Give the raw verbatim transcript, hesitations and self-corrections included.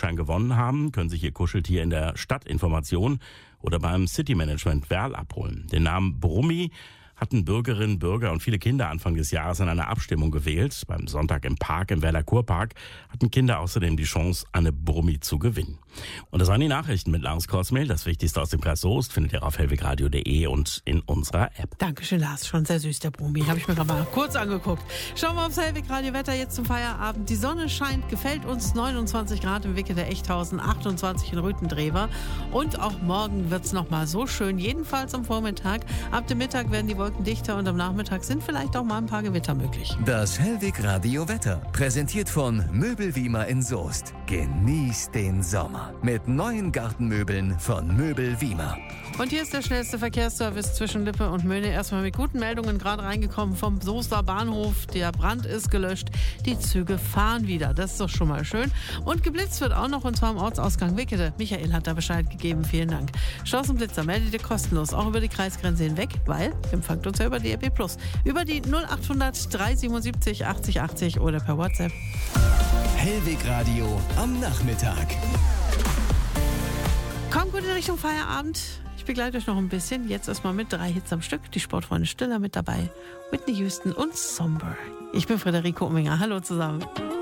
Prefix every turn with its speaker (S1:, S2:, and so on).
S1: Gutschein gewonnen haben, können sich ihr Kuscheltier in der Stadtinformation oder beim City Management Werl abholen. Den Namen Brummi hatten Bürgerinnen, Bürger und viele Kinder Anfang des Jahres in einer Abstimmung gewählt. Beim Sonntag im Park, im Werler Kurpark, hatten Kinder außerdem die Chance, eine Brummi zu gewinnen. Und das waren die Nachrichten mit Lars Korsmehl. Das Wichtigste aus dem Kreis Soest findet ihr auf hellwegradio punkt de und in unserer App.
S2: Dankeschön, Lars. Schon sehr süß, der Brummi. Habe ich mir gerade mal kurz angeguckt. Schauen wir aufs Hellwegradio-Wetter jetzt zum Feierabend. Die Sonne scheint, gefällt uns. neunundzwanzig Grad im Wicke der Echthausen, achtundzwanzig in Rüthendrewer. Und auch morgen wird es noch mal so schön. Jedenfalls am Vormittag. Ab dem Mittag werden die Wolken dichter und am Nachmittag sind vielleicht auch mal ein paar Gewitter möglich.
S3: Das Hellwegradio-Wetter, präsentiert von Möbelwiemer in Soest. Genießt den Sommer mit neuen Gartenmöbeln von Möbelwiemer.
S2: Und hier ist der schnellste Verkehrsservice zwischen Lippe und Möhne. Erstmal mit guten Meldungen gerade reingekommen vom Soester Bahnhof. Der Brand ist gelöscht. Die Züge fahren wieder. Das ist doch schon mal schön. Und geblitzt wird auch noch, und zwar am Ortsausgang Wickede. Michael hat da Bescheid gegeben. Vielen Dank. Straßenblitzer meldet ihr kostenlos, auch über die Kreisgrenze hinweg, weil empfangt uns ja über D R B Plus. Über die null acht hundert drei siebenundsiebzig achtzig achtzig oder per WhatsApp.
S3: Hellwegradio am Nachmittag.
S2: Kommt gut in Richtung Feierabend. Ich begleite euch noch ein bisschen. Jetzt erstmal mit drei Hits am Stück. Die Sportfreunde Stiller mit dabei. Whitney Houston und Somber. Ich bin Friederike Ominger. Hallo zusammen.